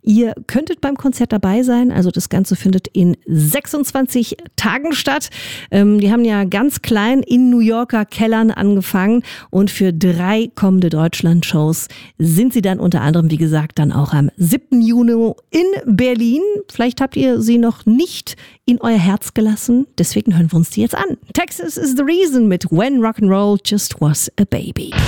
Ihr könntet beim Konzert dabei sein. Also das Ganze findet in 26 Tagen statt. Die haben ja ganz klein in New Yorker Kellern angefangen und für 3 kommende Deutschland-Shows sind sie dann unter anderem, wie gesagt, dann auch am 7. Juni in Berlin. Vielleicht habt ihr sie noch nicht in euer Herz gelassen. Deswegen hören wir uns die jetzt an. Texas is the Reason mit When Rock'n'Roll Just Was a Baby.